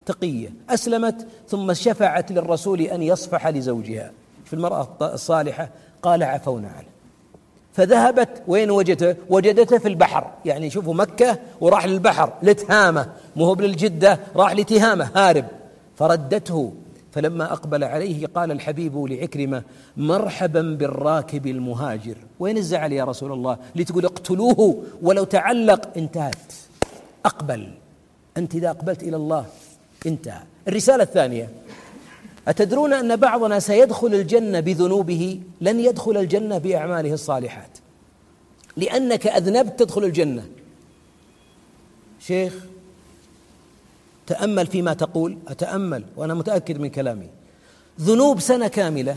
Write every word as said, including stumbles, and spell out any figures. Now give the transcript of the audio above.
تقية أسلمت ثم شفعت للرسول أن يصفح لزوجها. في المرأة الصالحة قال عفونا عنه. فذهبت وين وجدته؟ وجدته في البحر، يعني شوفوا مكة وراح للبحر لتهامة، مو هو للجدة، راح لتهامة هارب. فردته، فلما أقبل عليه قال الحبيب لعكرمة مرحبا بالراكب المهاجر. وين الزعل يا رسول الله لتقول اقتلوه ولو تعلق؟ انتهت. أقبل، أنت إذا أقبلت إلى الله انتهى. الرسالة الثانية، أتدرون أن بعضنا سيدخل الجنة بذنوبه، لن يدخل الجنة بأعماله الصالحات. لأنك أذنبت تدخل الجنة. شيخ تأمل فيما تقول. أتأمل وأنا متأكد من كلامي. ذنوب سنة كاملة